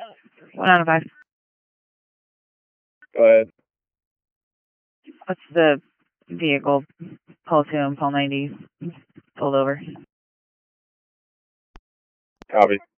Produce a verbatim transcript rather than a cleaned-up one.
One out of five. Go ahead. What's the vehicle? Paul two and Paul ninety pulled over. Copy.